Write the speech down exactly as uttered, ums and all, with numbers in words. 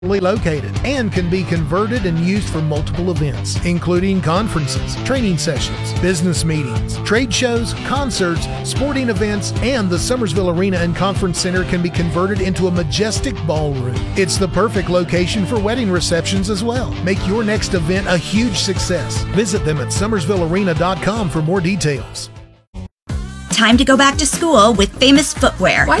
located and can be converted and used for multiple events, including conferences, training sessions, business meetings, trade shows, concerts, sporting events, and the Summersville Arena and Conference Center can be converted into a majestic ballroom. It's the perfect location for wedding receptions as well. Make your next event a huge success. Visit them at summersville arena dot com for more details. Time to go back to school with Famous Footwear. Why